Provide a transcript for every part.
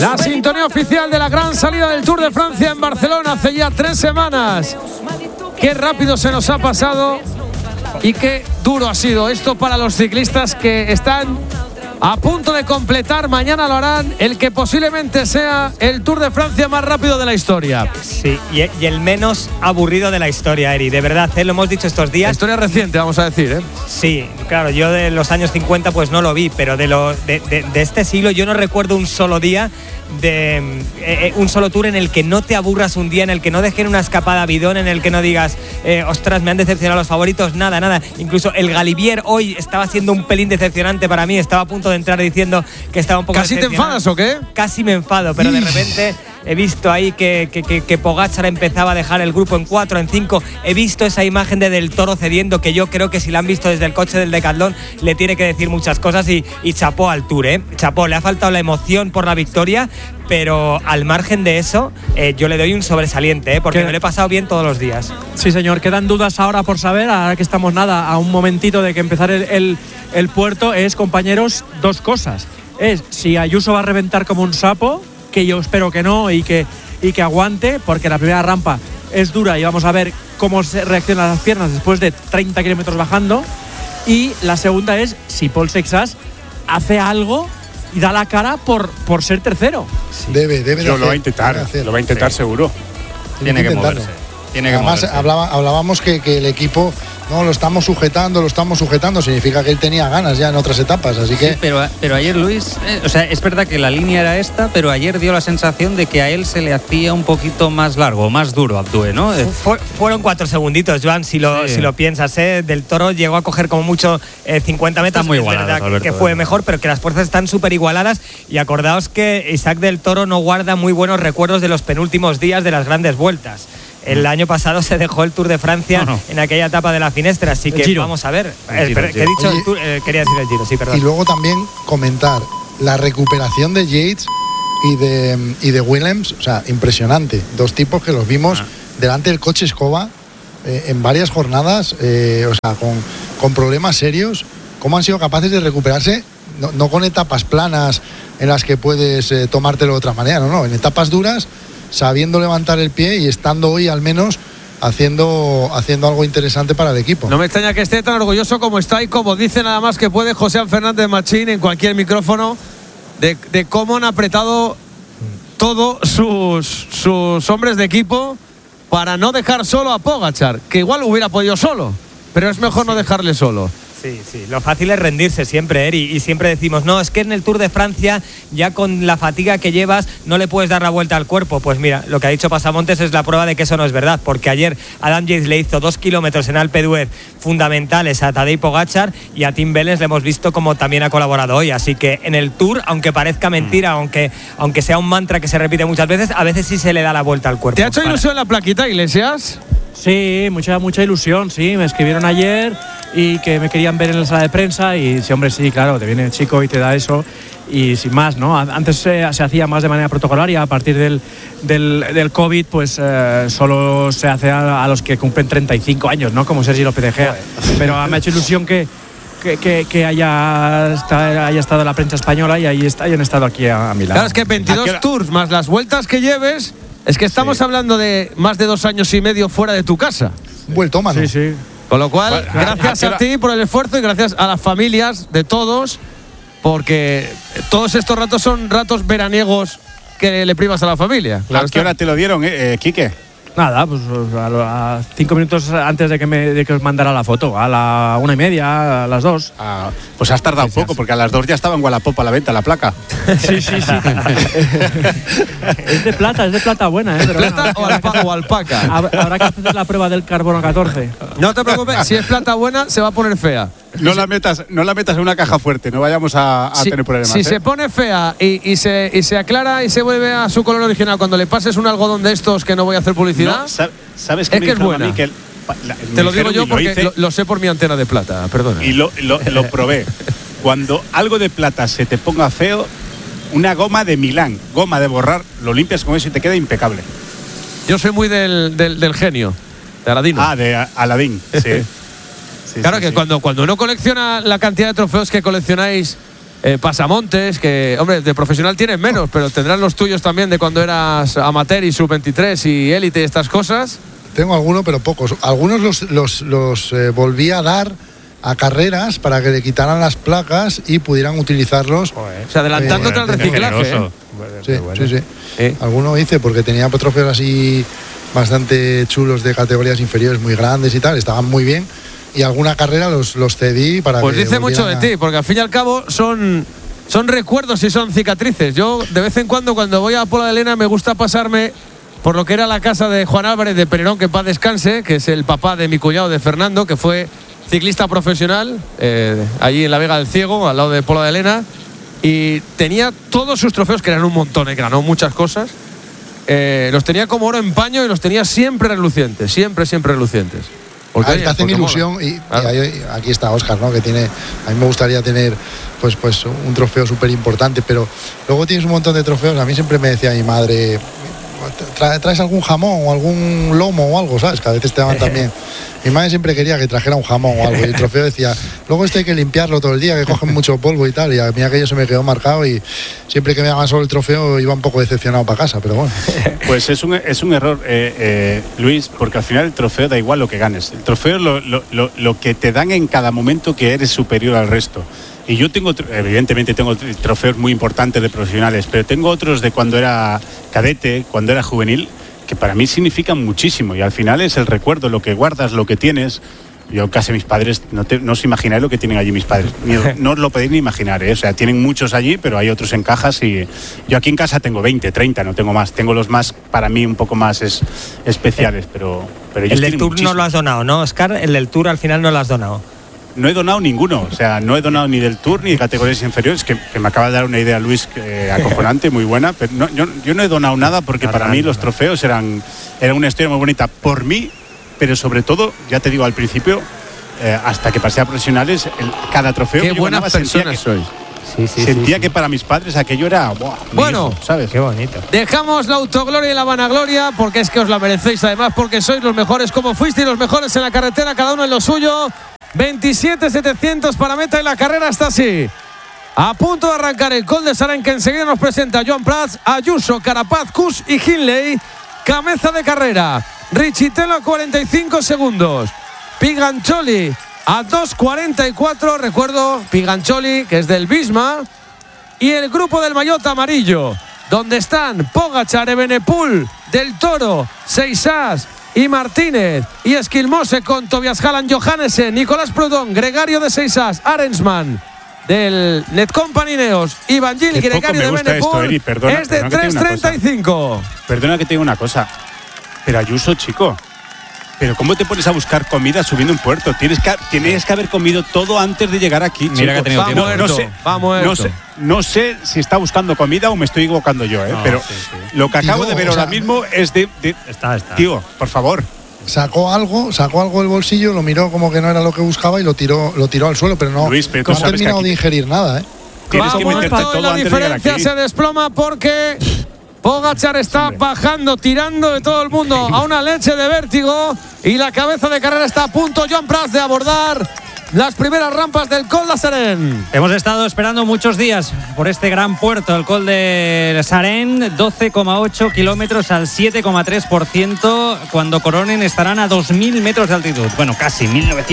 La sintonía oficial de la gran salida del Tour de Francia en Barcelona hace ya 3 semanas. Qué rápido se nos ha pasado y qué duro ha sido esto para los ciclistas que están a punto de completar, mañana lo harán, el que posiblemente sea el Tour de Francia más rápido de la historia. Sí, y el menos aburrido de la historia, Eri. De verdad, lo hemos dicho estos días. Historia reciente, vamos a decir, ¿eh? Sí, claro, yo de los años 50 pues no lo vi, pero de este siglo yo no recuerdo un solo día un solo tour en el que no te aburras un día, en el que no dejen una escapada bidón, en el que no digas ostras, me han decepcionado los favoritos, nada. Incluso el Galibier hoy estaba siendo un pelín decepcionante para mí, estaba a punto de entrar diciendo que estaba un poco ¿Casi te enfadas o qué? Casi me enfado, pero de repente he visto ahí que Pogačar empezaba a dejar el grupo en 4, en 5. He visto esa imagen de Del Toro cediendo, que yo creo que si la han visto desde el coche del Decathlon le tiene que decir muchas cosas, y chapó al Tour, chapó. Le ha faltado la emoción por la victoria, pero al margen de eso yo le doy un sobresaliente, porque me lo he pasado bien todos los días. Sí, señor. Quedan dudas ahora por saber, ahora que estamos a un momentito de que empezar el puerto. Compañeros, 2 cosas. Si Ayuso va a reventar como un sapo, que yo espero que no, y que aguante, porque la primera rampa es dura y vamos a ver cómo se reaccionan las piernas después de 30 kilómetros bajando. Y la segunda es si Paul Seixas hace algo y da la cara por ser tercero. Sí. Debe lo va a intentar, sí. Seguro. Tiene que moverse. Además, hablábamos que el equipo lo estamos sujetando, significa que él tenía ganas ya en otras etapas, así que… Sí, pero ayer, Luis, es verdad que la línea era esta, pero ayer dio la sensación de que a él se le hacía un poquito más largo, más duro Abdue, ¿no? Fueron 4 segunditos, Joan, si lo piensas, Del Toro llegó a coger como mucho 50 metros. Está muy igualado, Alberto, que fue mejor, pero que las fuerzas están súper igualadas, y acordaos que Isaac Del Toro no guarda muy buenos recuerdos de los penúltimos días de las grandes vueltas. El año pasado se dejó el Tour de Francia en aquella etapa de la Finestra, así que vamos a ver. ¿Qué he dicho? Oye, quería decir el Giro, sí, perdón. Y luego también comentar la recuperación de Yates y de Willems, o sea, impresionante. 2 tipos que los vimos delante del coche escoba en varias jornadas, o sea, con problemas serios. ¿Cómo han sido capaces de recuperarse? No con etapas planas en las que puedes tomártelo de otra manera, no, en etapas duras, sabiendo levantar el pie y estando hoy al menos haciendo algo interesante para el equipo. No me extraña que esté tan orgulloso como está, y como dice nada más que puede José Fernández Machín en cualquier micrófono, de cómo han apretado todos sus hombres de equipo para no dejar solo a Pogačar, que igual hubiera podido solo, pero es mejor no dejarle solo. Sí, lo fácil es rendirse siempre, Eri, y siempre decimos, no, es que en el Tour de Francia, ya con la fatiga que llevas, no le puedes dar la vuelta al cuerpo. Pues mira, lo que ha dicho Pasamontes es la prueba de que eso no es verdad, porque ayer Adam Yates le hizo 2 kilómetros en Alpe d'Huez fundamentales a Tadej Pogačar, y a Tim Wellens le hemos visto como también ha colaborado hoy. Así que en el Tour, aunque parezca mentira, aunque sea un mantra que se repite muchas veces, a veces sí se le da la vuelta al cuerpo. ¿Te ha hecho ilusión la plaquita, Iglesias? Sí, mucha ilusión, sí. Me escribieron ayer y que me querían ver en la sala de prensa, y sí, hombre, sí, claro, te viene el chico y te da eso, y sin más, ¿no? Antes se hacía más de manera protocolaria. A partir del COVID, pues solo se hace a los que cumplen 35 años, ¿no? Como Sergi López de Gea. Pero me ha hecho ilusión que haya estado la prensa española y hayan estado aquí a mi lado. Claro, es que 22 tours más las vueltas que lleves, es que estamos hablando de más de 2 años y medio fuera de tu casa. Vueltómano. Sí. Con lo cual, gracias a ti por el esfuerzo, y gracias a las familias de todos, porque todos estos ratos son ratos veraniegos que le primas a la familia. Claro. ¿A qué hora te lo dieron, Quique? Nada, pues a 5 minutos antes de que os mandara la foto, a la 1:30, a las 2. Pues has tardado un poco, porque a las 2 ya estaba en Wallapop a la venta la placa. Sí. Es de plata buena, ¿Es plata o alpaca? Habrá que hacer la prueba del carbono 14. No te preocupes, si es plata buena, se va a poner fea. No la metas en una caja fuerte, no vayamos a tener problemas. Si se pone fea y se aclara y se vuelve a su color original, cuando le pases un algodón de estos, que no voy a hacer publicidad, ¿sabes qué? Es que es buena. Te lo digo yo porque lo sé por mi antena de plata, perdona. Y lo probé. Cuando algo de plata se te ponga feo, una goma de Milán, goma de borrar, lo limpias con eso y te queda impecable. Yo soy muy del genio, de Aladino. De Aladín, sí. Claro que cuando uno colecciona la cantidad de trofeos que coleccionáis pasamontes, que, hombre, de profesional tienes menos, pero tendrán los tuyos también de cuando eras amateur y sub-23 y élite y estas cosas. Tengo algunos, pero pocos. Algunos los volví a dar a carreras para que le quitaran las placas y pudieran utilizarlos. O sea, adelantándote al reciclaje. Sí. Algunos hice porque tenía trofeos así bastante chulos de categorías inferiores muy grandes y tal, estaban muy bien. Y alguna carrera los cedí para pues que dice mucho de ti, porque al fin y al cabo son recuerdos y son cicatrices. Yo de vez en cuando voy a Pola de Lena me gusta pasarme por lo que era la casa de Juan Álvarez de Pererón, que en paz descanse, que es el papá de mi cuñado de Fernando, que fue ciclista profesional allí en la Vega del Ciego, al lado de Pola de Lena, y tenía todos sus trofeos, que eran un montón, que ganó muchas cosas, los tenía como oro en paño y los tenía siempre relucientes, siempre relucientes. Porque, te hacen ilusión y aquí está Óscar, ¿no? Que tiene, a mí me gustaría tener pues un trofeo súper importante, pero luego tienes un montón de trofeos. A mí siempre me decía mi madre, ¿traes algún jamón o algún lomo o algo? ¿Sabes? Que a veces te daban también. Mi madre siempre quería que trajera un jamón o algo, y el trofeo decía, luego esto hay que limpiarlo todo el día, que cogen mucho polvo y tal, y a mí aquello se me quedó marcado y siempre que me daban solo el trofeo iba un poco decepcionado para casa, pero bueno. Pues es un error, Luis, porque al final el trofeo da igual lo que ganes. El trofeo lo que te dan en cada momento que eres superior al resto. Y yo evidentemente tengo trofeos muy importantes de profesionales, pero tengo otros de cuando era cadete, cuando era juvenil, que para mí significan muchísimo, y al final es el recuerdo, lo que guardas, lo que tienes. Yo casi mis padres, no os imagináis lo que tienen allí mis padres, no os lo podéis ni imaginar, ¿eh? O sea, tienen muchos allí, pero hay otros en cajas, y yo aquí en casa tengo 20, 30, no tengo más, tengo los más, para mí un poco más especiales, pero el del Tour muchísimo. No lo has donado, ¿no, Óscar? El del Tour al final no lo has donado. No he donado ninguno, o sea, no he donado ni del Tour ni de categorías inferiores, que me acaba de dar una idea Luis acojonante, muy buena, pero yo no he donado nada porque para mí los trofeos eran una historia muy bonita por mí, pero sobre todo, ya te digo al principio, hasta que pasé a profesionales, cada trofeo Qué que yo buenas ganaba personas sois. Sentía que para mis padres aquello era bueno, hijo, ¿sabes? Qué bonito. Dejamos la autogloria y la vanagloria porque es que os la merecéis, además porque sois los mejores, como fuisteis los mejores en la carretera, cada uno en lo suyo. 27.700 para meta y la carrera está así. A punto de arrancar el Col de Sarén, que enseguida nos presenta Joan Prats, Ayuso, Carapaz, Kuss y Hindley. Cabeza de carrera, Richitelo a 45 segundos. Pigancholi a 2.44. Recuerdo, Pigancholi, que es del Visma. Y el grupo del maillot amarillo, donde están Pogačar, Evenepoel, Del Toro, Seixas y Martínez y Esquilmose, con Tobias Halland, Johannesen, Nicolás Proudhon, Gregario de Seixas, Arensman del Netcompany Ineos, Ivan Gil y Gregario de Evenepoel. Es de 3.35. Perdona que te diga una cosa, pero Ayuso, chico, pero ¿cómo te pones a buscar comida subiendo un puerto? Tienes que haber comido todo antes de llegar aquí. Mira que ha tenido tiempo. Va muerto. No sé si está buscando comida o me estoy equivocando yo, pero lo que acabo de ver ahora mismo es de Está. Tío, por favor. Sacó algo del bolsillo, lo miró como que no era lo que buscaba y lo tiró al suelo, pero no, Luis, pero no ha terminado de ingerir nada, ¿eh? Tienes que meterte todo la antes de llegar diferencia aquí. se desploma porque Pogačar está bajando, tirando de todo el mundo a una leche de vértigo, y la cabeza de carrera está a punto, Joan Prats, de abordar las primeras rampas del Col de Sarén. Hemos estado esperando muchos días por este gran puerto, el Col de Sarén, 12,8 kilómetros al 7,3%. Cuando coronen estarán a 2.000 metros de altitud. Bueno, casi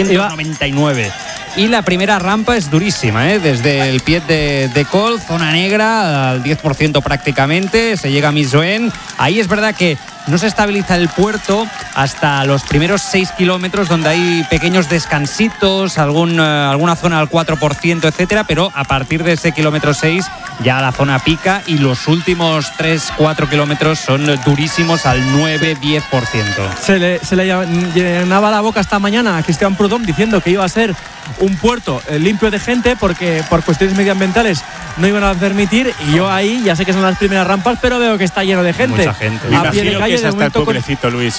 1.999. Y la primera rampa es durísima, desde el pie de Col, zona negra, al 10% prácticamente. Se llega a Misoen. Ahí es verdad que no se estabiliza el puerto hasta los primeros 6 kilómetros, donde hay pequeños descansitos, alguna zona al 4%, etcétera, pero a partir de ese kilómetro 6 ya la zona pica, y los últimos 3-4 kilómetros son durísimos al 9-10%. Se le llenaba la boca esta mañana a Cristian Proudhon diciendo que iba a ser un puerto limpio de gente porque por cuestiones medioambientales no iban a permitir, y yo ahí ya sé que son las primeras rampas, pero veo que está lleno de gente. Mucha gente. Me imagino que es hasta el pueblecito, Luis.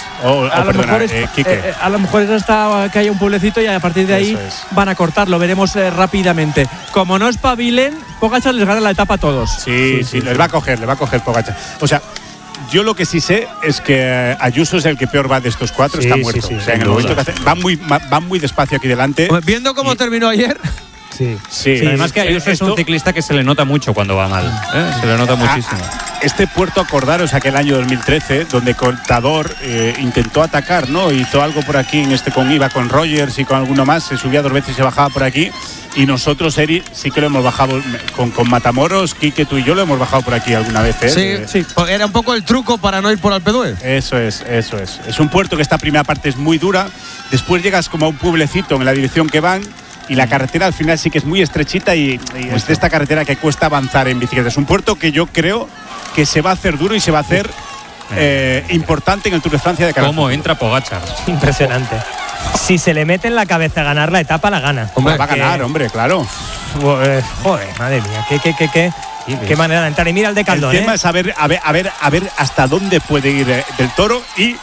Quique. A lo mejor es hasta que haya un pueblecito y a partir de ahí van a cortarlo. Veremos rápidamente. Como no espabilen, Pogačar les gana la etapa a todos. Sí, les va a coger Pogačar. O sea, yo lo que sí sé es que Ayuso es el que peor va de estos cuatro, está muerto. O sea, en el momento que hace, van muy despacio aquí delante. Pues viendo cómo terminó ayer, Sí. Además que Ayuso es un ciclista que se le nota mucho cuando va mal. Se le nota muchísimo. Este puerto, acordaros aquel año 2013, donde Contador intentó atacar, ¿no? Hizo algo por aquí, iba con Rogers y con alguno más, se subía 2 veces y se bajaba por aquí. Y nosotros, Eri, sí que lo hemos bajado con Matamoros, Quique, tú y yo lo hemos bajado por aquí alguna vez. Sí. Era un poco el truco para no ir por Alpe d'Huez. Eso es. Es un puerto que esta primera parte es muy dura. Después llegas como a un pueblecito en la dirección que van. Y la carretera al final sí que es muy estrechita y es de esta carretera que cuesta avanzar en bicicleta. Es un puerto que yo creo que se va a hacer duro y se va a hacer importante en el Tour de Francia de cara. ¿Cómo entra Pogačar? Impresionante. Si se le mete en la cabeza a ganar la etapa, la gana. Hombre, va a ganar, hombre, claro. Joder, madre mía, qué manera de entrar. Y mira el de Caldón. El tema es a ver hasta dónde puede ir del Toro y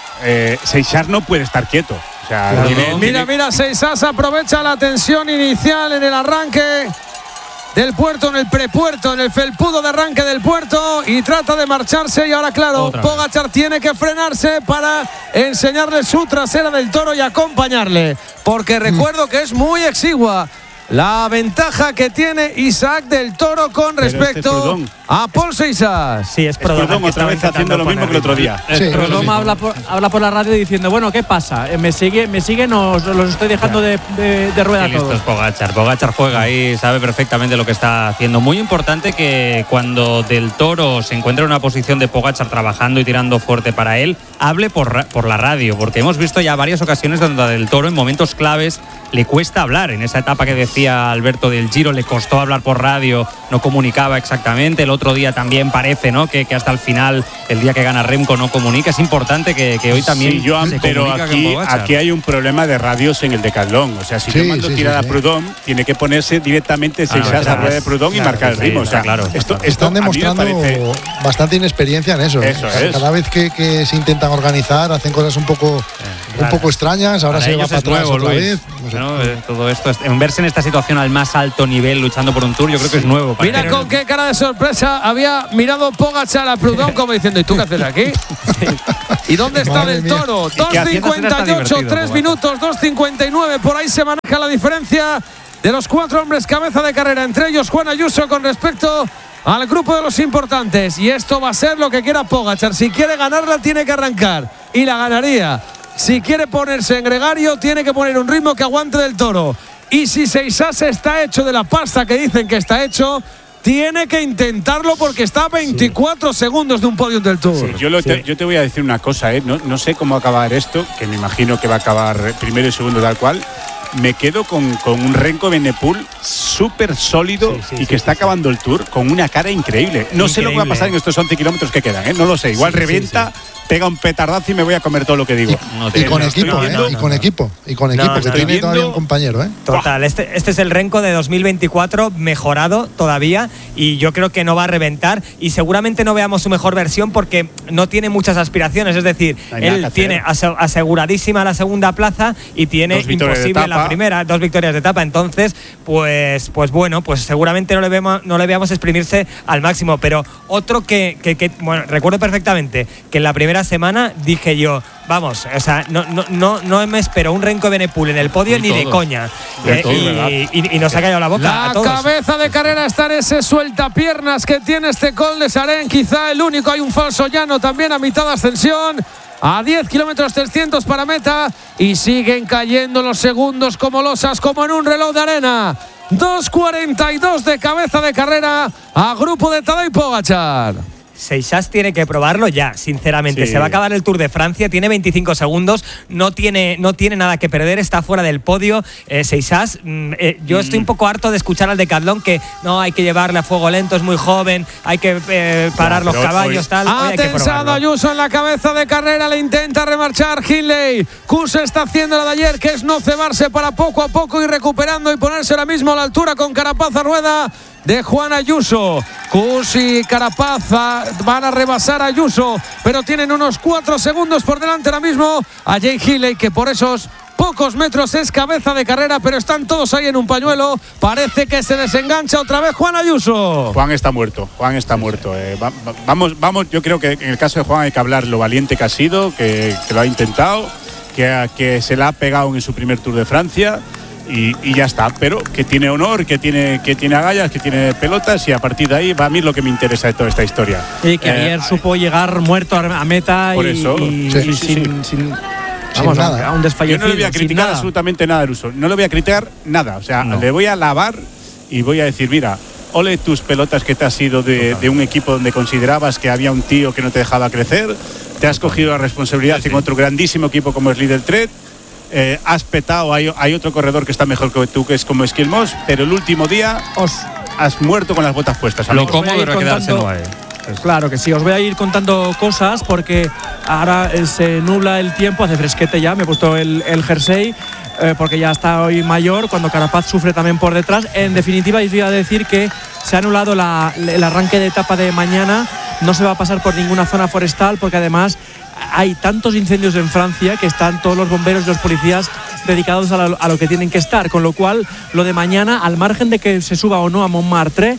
Seixas no puede estar quieto. O sea, claro. Mira, Seixas aprovecha la tensión inicial en el arranque del puerto, en el prepuerto, en el felpudo de arranque del puerto y trata de marcharse. Y ahora, claro, Pogačar tiene que frenarse para enseñarle su trasera del Toro y acompañarle, porque recuerdo que es muy exigua la ventaja que tiene Isaac del Toro con respecto a Pol Seixas. Sí, es Prudhomme otra vez haciendo lo mismo que el otro día. Prudhomme habla por la radio diciendo, bueno, ¿qué pasa? ¿Me siguen o los estoy dejando de rueda todos? todos? Pogačar juega ahí, sabe perfectamente lo que está haciendo. Muy importante que cuando del Toro se encuentra en una posición de Pogačar trabajando y tirando fuerte para él, hable por la radio, porque hemos visto ya varias ocasiones donde a del Toro en momentos claves le cuesta hablar. En esa etapa que decía Alberto del Giro le costó hablar por radio, no comunicaba exactamente. El otro día también parece, ¿no?, que hasta el final, el día que gana Remco, no comunica. Es importante que hoy también sí, Joan, pero aquí hay un problema de radios en el Decathlon. O sea, si yo mando tirar a Prudhomme, tiene que ponerse directamente Seixas a rueda de Prudhomme y marcar el ritmo. O sea, claro. Están demostrando bastante inexperiencia en eso. Cada vez que se intentan organizar, hacen cosas un poco extrañas. Ahora se va para atrás otra vez. Todo esto, verse en esta situación al más alto nivel luchando por un Tour, yo creo que es nuevo. Mira con qué cara de sorpresa había mirado Pogačar a Prudhomme como diciendo, ¿y tú qué haces aquí? ¿Y dónde está del Toro? 2.58, 3 minutos, 2.59, por ahí se maneja la diferencia de los 4 hombres cabeza de carrera, entre ellos Juan Ayuso con respecto al grupo de los importantes. Y esto va a ser lo que quiera Pogačar. Si quiere ganarla tiene que arrancar y la ganaría. Si quiere ponerse en gregario tiene que poner un ritmo que aguante del Toro. Y si Seixas está hecho de la pasta que dicen que está hecho, tiene que intentarlo porque está a 24 segundos de un podium del Tour. Sí, yo te voy a decir una cosa, no sé cómo acabar esto, que me imagino que va a acabar primero y segundo tal cual. Me quedo con un Remco Evenepoel súper sólido y que está acabando el Tour con una cara increíble. No sé lo que va a pasar en estos 11 kilómetros que quedan, no lo sé. Igual revienta, pega un petardazo y me voy a comer todo lo que digo. Y con equipo, que tiene todavía un compañero. Total, este es el Remco de 2024 mejorado todavía y yo creo que no va a reventar y seguramente no veamos su mejor versión porque no tiene muchas aspiraciones. Es decir, él tiene aseguradísima la segunda plaza y tiene imposible la primera, 2 victorias de etapa. Entonces, pues bueno, pues seguramente no le veamos exprimirse al máximo. Pero otro que bueno, recuerdo perfectamente que en la primera semana dije yo, vamos, o sea, no me espero un Remco Evenepoel en el podio ni de coña. Y nos ha callado la boca a todos. La cabeza de carrera está en ese sueltapiernas que tiene este Col de Sarén, quizá el único. Hay un falso llano también a mitad de ascensión. A 10 kilómetros 300 para meta y siguen cayendo los segundos como losas, como en un reloj de arena. 2.42 de cabeza de carrera a grupo de Tadej Pogačar. Seixas tiene que probarlo ya, sinceramente. Se va a acabar el Tour de Francia, tiene 25 segundos, no tiene nada que perder, está fuera del podio. Seixas, yo estoy un poco harto de escuchar al Decathlon que no hay que llevarle a fuego lento, es muy joven, hay que parar los caballos, tal. Ha tensado Ayuso en la cabeza de carrera, le intenta remarchar Hindley. Kuss está haciendo la de ayer, que es no cebarse para poco a poco ir recuperando y ponerse ahora mismo a la altura con Carapaz a rueda de Juan Ayuso. Kuss y Carapaz van a rebasar a Ayuso, pero tienen unos 4 segundos por delante ahora mismo a Jay Hindley, que por esos pocos metros es cabeza de carrera, pero están todos ahí en un pañuelo. Parece que se desengancha otra vez Juan Ayuso. Juan está muerto. Vamos, yo creo que en el caso de Juan hay que hablar lo valiente que ha sido, que lo ha intentado, que se la ha pegado en su primer Tour de Francia. y ya está. Pero que tiene honor, que tiene agallas, que tiene pelotas, y a partir de ahí va a mí lo que me interesa de toda esta historia. Y que ayer supo llegar muerto a meta por eso, sin nada, a un desfallecido. Yo no le voy a criticar absolutamente nada a Ayuso. No le voy a criticar nada. O sea, le voy a alabar y voy a decir, mira, ole tus pelotas que te has ido de un equipo donde considerabas que había un tío que no te dejaba crecer. Te has cogido la responsabilidad en otro grandísimo equipo como es Líder Trek. Has petado, hay otro corredor que está mejor que tú, que es como Esquilmos, pero el último día has muerto con las botas puestas. Lo cómodo era quedarse en UAE. Claro que sí, os voy a ir contando cosas porque ahora se nubla el tiempo, hace fresquete ya, me he puesto el jersey porque ya está hoy mayor, cuando Carapaz sufre también por detrás. En definitiva, os voy a decir que se ha anulado el arranque de etapa de mañana, no se va a pasar por ninguna zona forestal porque además hay tantos incendios en Francia que están todos los bomberos y los policías dedicados a lo que tienen que estar, con lo cual lo de mañana, al margen de que se suba o no a Montmartre,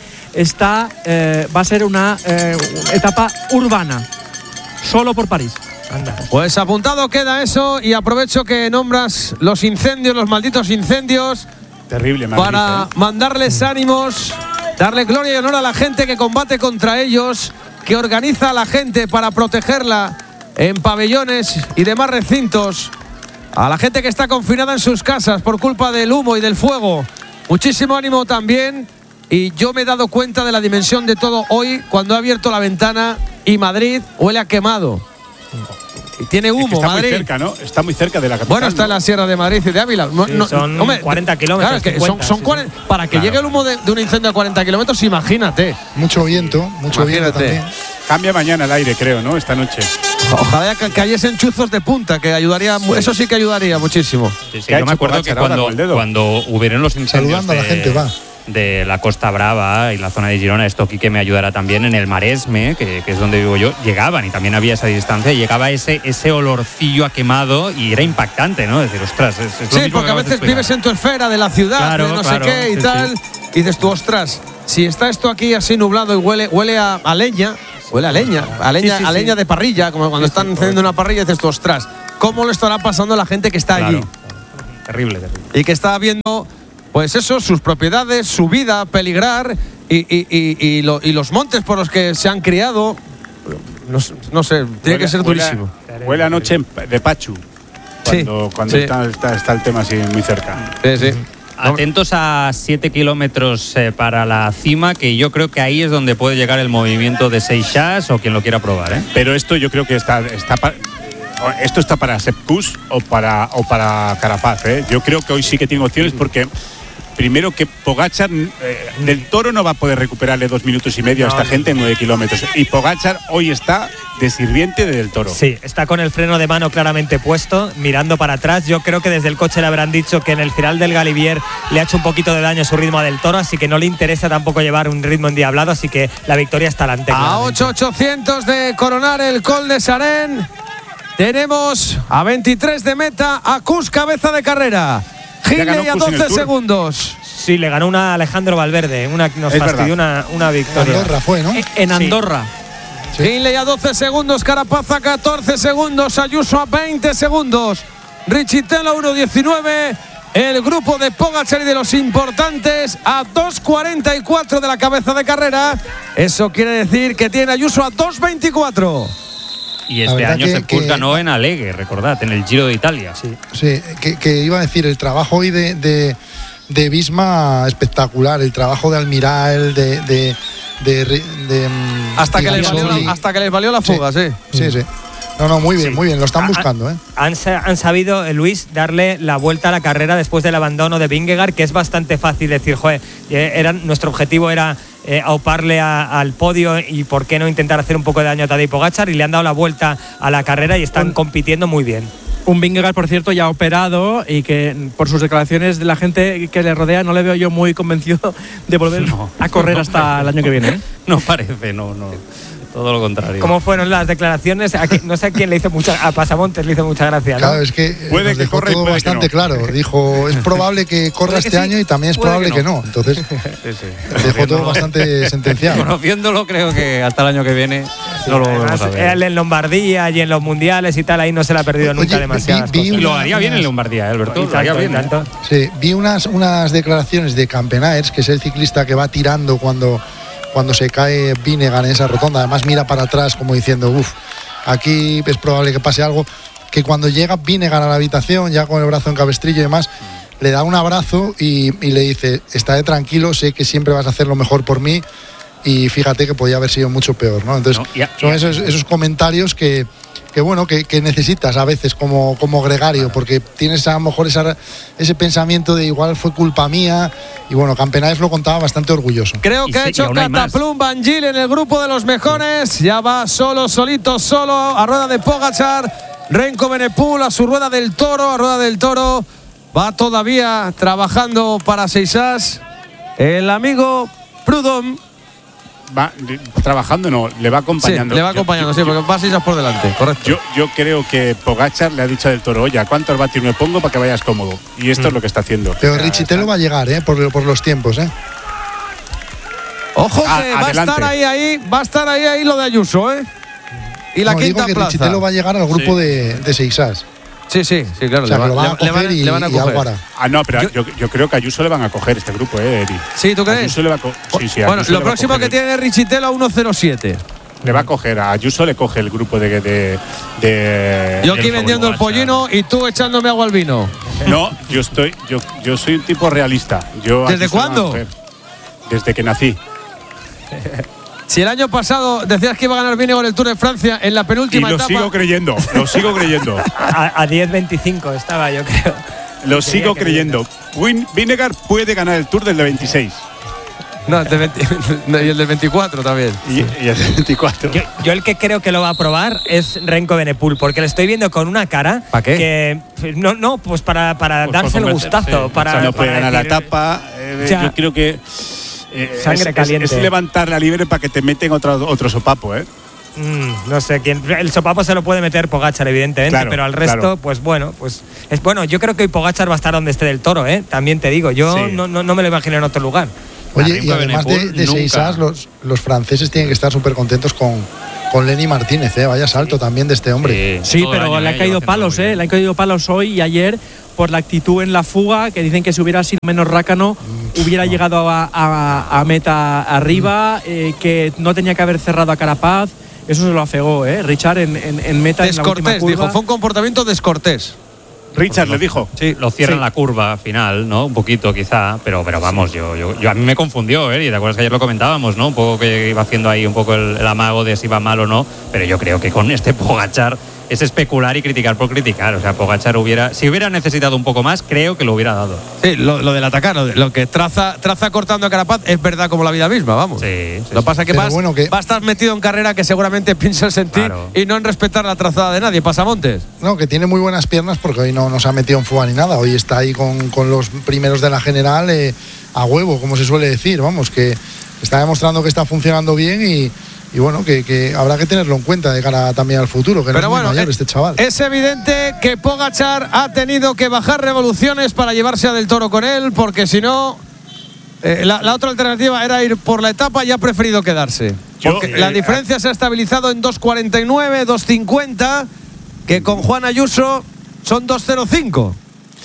va a ser una etapa urbana, solo por París. Anda. Pues apuntado queda eso, y aprovecho que nombras los incendios, los malditos incendios. Terrible, Madrid, para mandarles ánimos, darle gloria y honor a la gente que combate contra ellos, que organiza a la gente para protegerla en pabellones y demás recintos, a la gente que está confinada en sus casas por culpa del humo y del fuego. Muchísimo ánimo también. Y yo me he dado cuenta de la dimensión de todo hoy cuando he abierto la ventana y Madrid huele a quemado. Y tiene humo, es que está Madrid. Muy cerca, ¿no? Está muy cerca de la capital. Bueno, está en la Sierra de Madrid y de Ávila. Son 40 kilómetros. Claro, es que son 40, para que llegue el humo de un incendio a 40 kilómetros, imagínate. Mucho viento también. Cambia mañana el aire, creo, ¿no? Esta noche. Ojalá que cayesen chuzos de punta, que ayudaría, eso sí que ayudaría muchísimo. Sí, yo me acuerdo que cuando hubieron los incendios saludando a la gente, de la Costa Brava y la zona de Girona, esto aquí que me ayudará también, en el Maresme, que es donde vivo yo, llegaban, y también había esa distancia, llegaba ese olorcillo a quemado y era impactante, ¿no? Decir, ostras, es lo sí, mismo porque a veces vives en tu esfera de la ciudad, claro, de no claro, sé qué y sí, tal, y dices tú, ostras, si está esto aquí así nublado y huele a leña, a leña de parrilla, como cuando están encendiendo una parrilla, dices tú, ostras, ¿cómo le estará pasando a la gente que está allí? Terrible. Y que está viendo, pues eso, sus propiedades, su vida peligrar y los montes por los que se han criado. No sé, tiene que ser durísimo. Huele a noche de Pachu. Cuando está el tema así muy cerca. Sí. Atentos a 7 kilómetros para la cima, que yo creo que ahí es donde puede llegar el movimiento de Seixas o quien lo quiera probar, ¿eh? Pero esto yo creo que esto está para Sepp Kuss o para Carapaz, ¿eh? Yo creo que hoy sí que tiene opciones porque primero que Pogačar del Toro no va a poder recuperarle 2 minutos y medio a esta gente en 9 kilómetros. Y Pogačar hoy está de sirviente del Toro. Sí, está con el freno de mano claramente puesto, mirando para atrás. Yo creo que desde el coche le habrán dicho que en el final del Galibier le ha hecho un poquito de daño a su ritmo del Toro, así que no le interesa tampoco llevar un ritmo endiablado, así que la victoria está delante. A 8.800 de coronar el Col de Sarén, tenemos a 23 de meta a Kuss, cabeza de carrera. Hindley a 12 segundos. Sí, le ganó una Alejandro Valverde, nos fastidió una victoria. Andorra fue, ¿no? En Andorra. Sí. Hindley a 12 segundos, Carapaz a 14 segundos, Ayuso a 20 segundos, Richitelo a 1.19, el grupo de Pogačar y de los importantes a 2.44 de la cabeza de carrera. Eso quiere decir que tiene Ayuso a 2.24. Y este año se ganó en Alleghe, recordad, en el Giro de Italia. Sí, que iba a decir, el trabajo hoy de Visma espectacular, el trabajo de Almiral, hasta que les valió la fuga, sí. No, muy bien, lo están buscando, ¿eh? Han sabido, Luis, darle la vuelta a la carrera después del abandono de Vingegaard, que es bastante fácil decir, nuestro objetivo era auparle al podio y por qué no intentar hacer un poco de daño a Tadej Pogačar, y le han dado la vuelta a la carrera y están compitiendo muy bien. Un Vingegaard, por cierto, ya operado y que por sus declaraciones de la gente que le rodea no le veo yo muy convencido de volver a correr hasta el año que viene, ¿eh? No parece, no. Todo lo contrario. ¿Cómo fueron las declaraciones? No sé a quién le hizo a Pasamontes le hizo mucha gracia, ¿no? Claro, es que puede que corra todo bastante claro. Dijo, es probable que corra este año y también es probable que no. Entonces, dejó todo bastante sentenciado. Conociéndolo, creo que hasta el año que viene No lo volvemos a ver. En Lombardía y en los mundiales y tal, ahí no se le ha perdido nunca demasiadas cosas. Y lo haría bien en Lombardía, Alberto. Lo haría bien. Sí, vi unas declaraciones de Campenaerts, que es el ciclista que va tirando cuando se cae Vinegar en esa rotonda. Además mira para atrás como diciendo, aquí es probable que pase algo. Que cuando llega Vinegar a la habitación, ya con el brazo en cabestrillo y demás, le da un abrazo y le dice, estaré tranquilo, sé que siempre vas a hacer lo mejor por mí y fíjate que podía haber sido mucho peor, ¿no? Entonces, son esos comentarios que necesitas a veces como gregario, porque tienes a lo mejor ese pensamiento de igual fue culpa mía, y bueno, Campenaerts lo contaba bastante orgulloso. Creo que ha hecho Cataplum Van Gil en el grupo de los mejores, ya va solo a rueda de Pogačar. Renko Benepul a su rueda del toro, va todavía trabajando para Seixas. El amigo Prudhomme va trabajando, no, le va acompañando. Sí, le va acompañando, porque va Seixas por delante, correcto. Yo creo que Pogačar le ha dicho al Toro, oye, ¿a cuántos vatios me pongo para que vayas cómodo? Y esto es lo que está haciendo. Pero Richitelo va a llegar, por los tiempos, Ojo que va a estar ahí lo de Ayuso, Y la quinta digo que plaza. Richitelo va a llegar al grupo de Seixas. Sí, claro. O sea, le van a coger y algo hará. No, pero yo creo que a Ayuso le van a coger este grupo, Eri. Sí, ¿tú crees? Ayuso le va a bueno, lo próximo que tiene es Richitelo a 1.07. Le va a coger, a Ayuso le coge el grupo de yo aquí vendiendo el pollino y tú echándome agua al vino. No, yo soy un tipo realista. ¿Desde cuándo? Desde que nací. Si el año pasado decías que iba a ganar Vinegar el Tour de Francia en la penúltima etapa. Lo sigo creyendo. A 10.25 estaba, yo creo. Lo sigo creyendo. Vinegar puede ganar el Tour del 26. No, y el del 24 también. Y el del 24. Yo el que creo que lo va a probar es Renko Benepul, porque le estoy viendo con una cara. ¿Para qué? Que pues para darse el gustazo. Para no puede ganar la etapa. Yo creo que sangre caliente. Es levantar la libre para que te meten otro sopapo, no sé quién. El sopapo se lo puede meter Pogačar, evidentemente, claro, pero al resto, pues es bueno. Yo creo que Pogačar va a estar donde esté del Toro, también te digo. Yo no me lo imagino en otro lugar. Oye, y además de Seixas, los franceses tienen que estar súper contentos con Lenny Martínez, vaya salto también de este hombre. Sí, pero le han caído palos, le han caído palos hoy y ayer por la actitud en la fuga, que dicen que si hubiera sido menos rácano hubiera llegado a meta arriba, que no tenía que haber cerrado a Carapaz. Eso se lo afegó, Richard en meta. Descortés, en la dijo, fue un comportamiento descortés. Richard le dijo. Sí, lo cierra en la curva final, ¿no? Un poquito quizá, pero vamos, yo a mí me confundió, y te acuerdas que ayer lo comentábamos, ¿no? Un poco que iba haciendo ahí un poco el amago de si va mal o no, pero yo creo que con este Pogačar es especular y criticar por criticar. O sea, Pogačar si hubiera necesitado un poco más, creo que lo hubiera dado. Sí, lo del atacar, lo que traza cortando a Carapaz es verdad como la vida misma, vamos. Sí, lo que pasa es que va a estar metido en carrera que seguramente piensas en ti y no en respetar la trazada de nadie. Pasamontes. No, que tiene muy buenas piernas porque hoy no se ha metido en fuga ni nada. Hoy está ahí con los primeros de la general a huevo, como se suele decir. Vamos, que está demostrando que está funcionando bien y bueno, que habrá que tenerlo en cuenta de cara también al futuro, que no es muy mayor este chaval. Es evidente que Pogačar ha tenido que bajar revoluciones para llevarse a Del Toro con él, porque si no, la otra alternativa era ir por la etapa y ha preferido quedarse. La diferencia se ha estabilizado en 2.49, 2.50, que con Juan Ayuso son 2.05.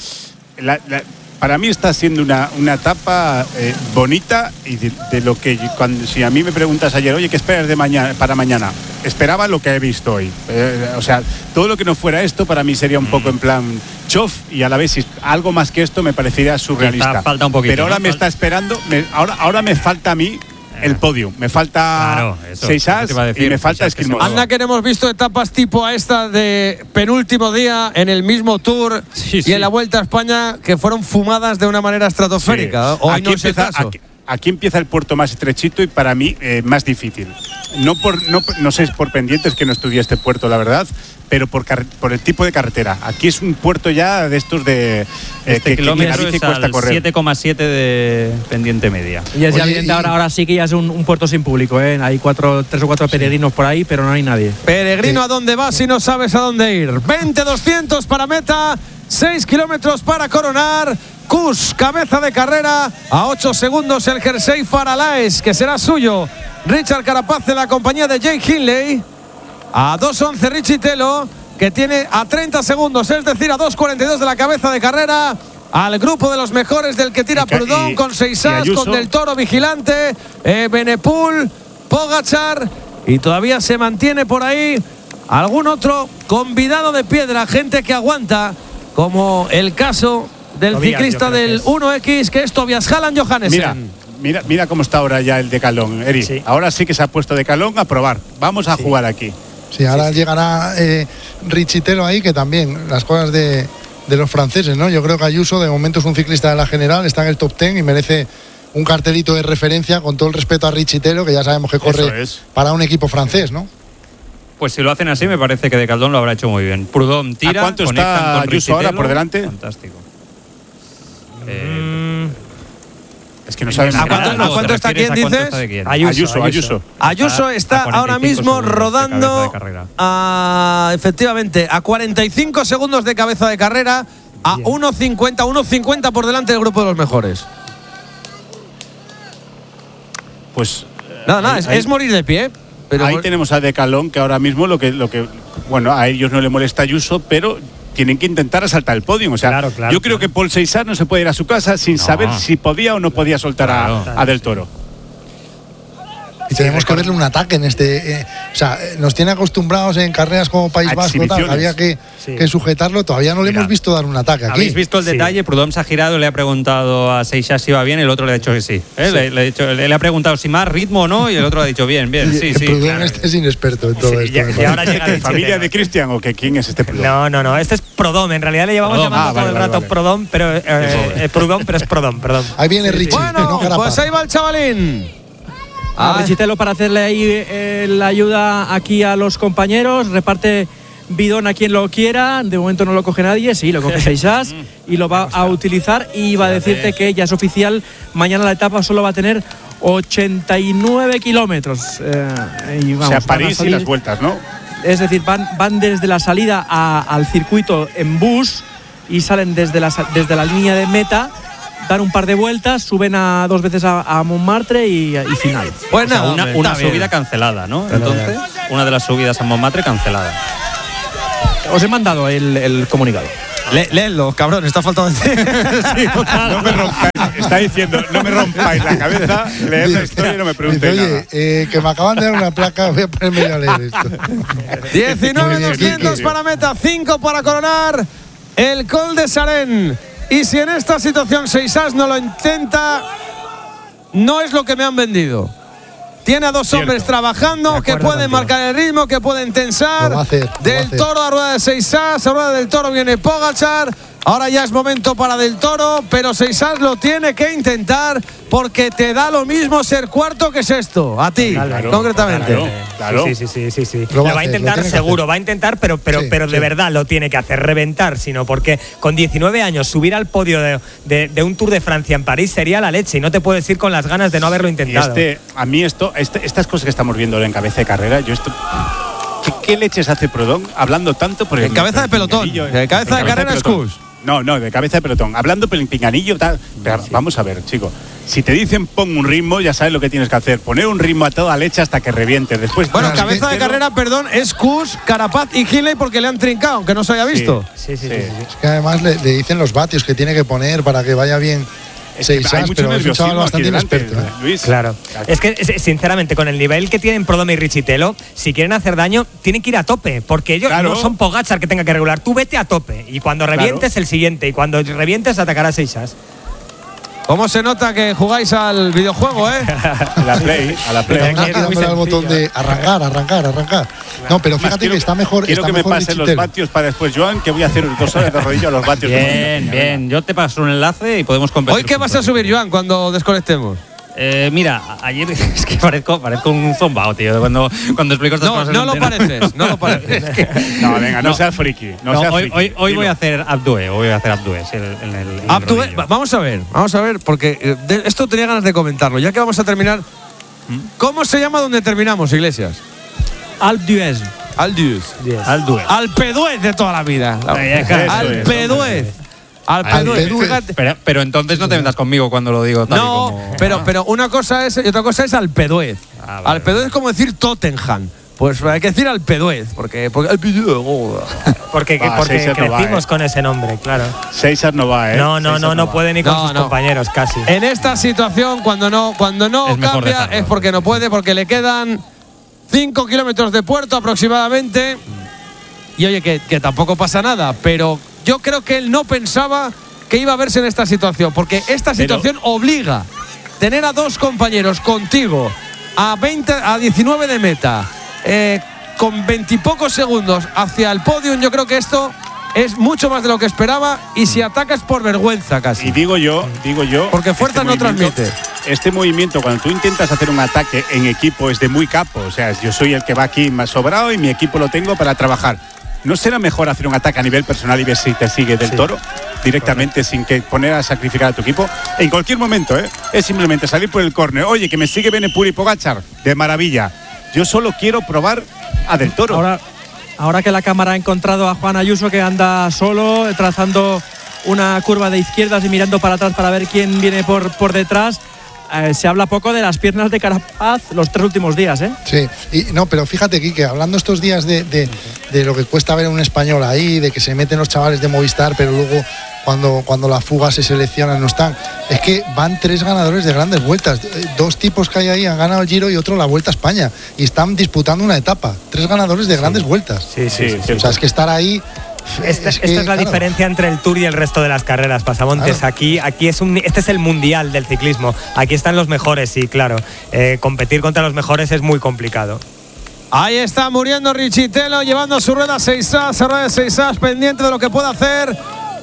Para mí está siendo una etapa bonita y de lo que si a mí me preguntas ayer, oye, ¿qué esperas para mañana? Esperaba lo que he visto hoy. O sea, todo lo que no fuera esto para mí sería un poco en plan chof, y a la vez algo más que esto me parecería surrealista. Falta un poquito. Pero ahora me está esperando, ahora me falta a mí el podio. Me falta Seixas y me falta Esquimoso. Anda que no hemos visto etapas tipo a esta de penúltimo día en el mismo Tour y en la Vuelta a España que fueron fumadas de una manera estratosférica. Sí. Hoy no es el caso. Aquí empieza el puerto más estrechito y para mí más difícil. No sé por pendientes, que no estudié este puerto, la verdad, pero por el tipo de carretera. Aquí es un puerto ya de estos de que kilómetro es cuesta correr. 7,7 de pendiente media. Y es evidente, ahora sí que ya es un puerto sin público, Hay 3 o 4 peregrinos por ahí, pero no hay nadie. Peregrino, ¿a dónde vas si no sabes a dónde ir? 20-200 para meta, 6 kilómetros para coronar. Kuss, cabeza de carrera, a 8 segundos el jersey Faralaes, que será suyo. Richard Carapaz en la compañía de Jake Hindley. A 2.11 Richitelo, que tiene a 30 segundos, es decir, a 2.42 de la cabeza de carrera, al grupo de los mejores del que tira Proudhon, con Seixas, con Del Toro vigilante, Benepul, Pogačar, y todavía se mantiene por ahí algún otro convidado de piedra, gente que aguanta, como el caso del Tobias, ciclista del 1X, que es Tobias Halland Johannesen. Mira cómo está ahora ya el decalón, Eri. Sí. Ahora sí que se ha puesto decalón a probar. Vamos a jugar aquí. Sí, ahora llegará Richitelo ahí, que también las cosas de los franceses, ¿no? Yo creo que Ayuso de momento es un ciclista de la general, está en el top 10 y merece un cartelito de referencia, con todo el respeto a Richitelo, que ya sabemos que corre para un equipo francés, ¿no? Pues si lo hacen así, me parece que Decaldón lo habrá hecho muy bien. Proudhon tira. ¿A cuánto está Ayuso ahora por delante? Fantástico. Es que no sabes. ¿A cuánto está quién, dices? Ayuso está ahora mismo rodando efectivamente a 45 segundos de cabeza de carrera, a 1.50 por delante del grupo de los mejores. Pues nada, es morir de pie. Pero ahí tenemos a Decalón, que ahora mismo lo que bueno, a ellos no le molesta Ayuso, pero tienen que intentar asaltar el podio. O sea, yo creo que Paul Seixas no se puede ir a su casa sin saber si podía o no podía soltar a Del Toro. Y tenemos que verle un ataque en este. O sea, nos tiene acostumbrados en carreras como País Vasco, había que sujetarlo. Todavía no le hemos visto dar un ataque aquí. ¿Habéis visto el detalle? Proudhon se ha girado, le ha preguntado a Seixas si iba bien, el otro le ha dicho que sí. Le ha preguntado si más ritmo o no, y el otro le ha dicho bien. Sí. Proudhon es inexperto en todo esto. Y ahora llega ¿de familia de Cristian o que quién es este Proudhon? No, este es Proudhon. En realidad le llevamos llamando todo el rato Proudhon, pero Proudhon, pero es Proudhon, perdón. Ahí viene Richie. Bueno, pues ahí va el chavalín. Richitelo para hacerle ahí la ayuda aquí a los compañeros, reparte bidón a quien lo quiera, de momento no lo coge nadie, sí, lo coge Seixas y lo va a utilizar, y va a decirte que ya es oficial, mañana la etapa solo va a tener 89 kilómetros. O sea, París y las vueltas, ¿no? Es decir, van desde la salida al circuito en bus y salen desde la línea de meta, dan un par de vueltas, suben dos veces a Montmartre y final. Pues nada, una subida cancelada, ¿no? Entonces, una de las subidas a Montmartre cancelada. Os he mandado el comunicado. Léelo, cabrón, está faltando decir. No me rompáis, está diciendo, no me rompáis la cabeza, leed la historia y no me preguntéis nada. Que me acaban de dar una placa, voy a ponerme a leer esto. 19.200 para meta, 5 para coronar el Col de Sarén. Y si en esta situación Seixas no lo intenta, no es lo que me han vendido. Tiene a dos hombres trabajando que pueden marcar el ritmo, que pueden tensar. Del Toro a rueda de Seixas, a rueda del Toro viene Pogačar. Ahora ya es momento para Del Toro, pero Seixas lo tiene que intentar, porque te da lo mismo ser cuarto que sexto. A ti, concretamente. Claro. Sí. Lo va a intentar seguro, va a intentar, pero de verdad lo tiene que hacer, reventar, sino porque con 19 años subir al podio de un Tour de Francia en París sería la leche, y no te puedes ir con las ganas de no haberlo intentado. A mí estas cosas que estamos viendo en cabeza de carrera, ¿qué leches hace Proudhon hablando tanto? Por en cabeza de pelotón, en cabeza de carrera es Cus. No, de cabeza de pelotón. Hablando por el pinganillo, tal. Pero vamos a ver, chico. Si te dicen pon un ritmo, ya sabes lo que tienes que hacer. Poner un ritmo a toda leche hasta que reviente. Después. Bueno, cabeza de carrera, perdón, es Cus, Carapaz y Hindley, porque le han trincado, aunque no se haya visto. Sí. Es que además le dicen los vatios que tiene que poner para que vaya bien. Seixas, pero es un chaval bastante inexperto, Luis. Claro. Es que, sinceramente, con el nivel que tienen Proudhon y Richitelo, si quieren hacer daño, tienen que ir a tope, porque ellos no son Pogačar que tenga que regular. Tú vete a tope, y cuando revientes el siguiente, y cuando revientes atacará a Seixas. ¿Cómo se nota que jugáis al videojuego, A la Play. Aquí dándole al botón de arrancar. No, pero fíjate que está mejor. Quiero que me pasen los vatios para después, Joan, que voy a hacer 2 horas de rodillo a los vatios. Bien. Yo te paso un enlace y podemos competir. ¿Hoy qué vas a subir, Joan, cuando desconectemos? Mira, ayer es que parezco un zombao, tío, cuando explico estas cosas. No lo pareces. No, venga, no seas friki. Hoy voy a hacer Abdue. Abdue, vamos a ver, porque esto tenía ganas de comentarlo, ya que vamos a terminar. ¿Cómo se llama donde terminamos, Iglesias? Alpe d'Huez de toda la vida. Alpe d'Huez. Pero entonces no te metas conmigo cuando lo digo tal pero una cosa es y otra cosa es Alpe d'Huez. Alpeduez es como decir Tottenham. Pues hay que decir Alpeduez, porque crecimos con ese nombre, claro. César no va, ¿eh? No puede ni con sus compañeros, casi. En esta situación, cuando no cambia, es porque no puede, porque le quedan 5 kilómetros de puerto aproximadamente. Y oye, que tampoco pasa nada, pero yo creo que él no pensaba que iba a verse en esta situación, porque esta situación obliga a tener a 2 compañeros contigo a 19 de meta, con 20 y pocos segundos hacia el podium. Yo creo que esto es mucho más de lo que esperaba, y si atacas por vergüenza casi. Y digo yo, porque fuerza no transmite. Este movimiento, cuando tú intentas hacer un ataque en equipo, es de muy capo. O sea, yo soy el que va aquí más sobrado y mi equipo lo tengo para trabajar. ¿No será mejor hacer un ataque a nivel personal y ver si te sigue del Toro directamente, sin que poner a sacrificar a tu equipo? En cualquier momento, es simplemente salir por el córner. Oye, que me sigue Benepul y Pogačar, de maravilla. Yo solo quiero probar a Del Toro. Ahora que la cámara ha encontrado a Juan Ayuso, que anda solo, trazando una curva de izquierdas y mirando para atrás para ver quién viene por detrás. Se habla poco de las piernas de Carapaz los 3 últimos días, ¿eh? Sí, pero fíjate, Quique, hablando estos días de lo que cuesta ver a un español ahí, de que se meten los chavales de Movistar, pero luego cuando la fuga se selecciona no están. Es que van 3 ganadores de grandes vueltas. 2 tipos que hay ahí han ganado el Giro y otro la Vuelta a España. Y están disputando una etapa. 3 ganadores de grandes vueltas. Sí. O sea, es que estar ahí. Esta es la diferencia entre el Tour y el resto de las carreras, Pasamontes. Claro. Aquí este es el mundial del ciclismo. Aquí están los mejores, y claro, competir contra los mejores es muy complicado. Ahí está muriendo Richitelo, llevando su rueda 6as, pendiente de lo que pueda hacer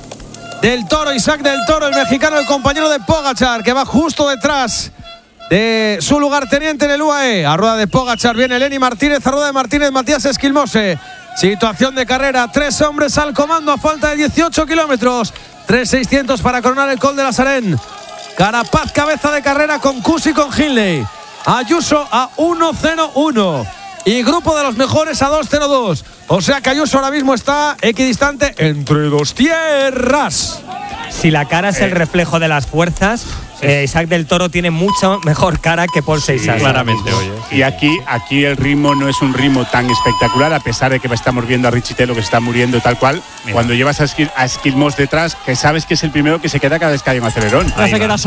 Del Toro, Isaac Del Toro, el mexicano, el compañero de Pogačar, que va justo detrás de su lugarteniente en el UAE. A rueda de Pogačar viene Lenny Martínez, a rueda de Martínez Matías Esquilmose. Situación de carrera, 3 hombres al comando a falta de 18 kilómetros. 3.600 para coronar el Col de la Sarén. Carapaz cabeza de carrera con Kuss y con Hindley. Ayuso a 1.01 y grupo de los mejores a 2.02. O sea que Ayuso ahora mismo está equidistante entre 2 tierras. Si la cara es el reflejo de las fuerzas, Isaac Del Toro tiene mucho mejor cara que Paul Seixas. Claramente, oye. Y aquí el ritmo no es un ritmo tan espectacular, a pesar de que estamos viendo a Richitelo que se está muriendo tal cual. Mira. Cuando llevas a Esquilmos detrás, que sabes que es el primero que se queda cada vez que hay un acelerón.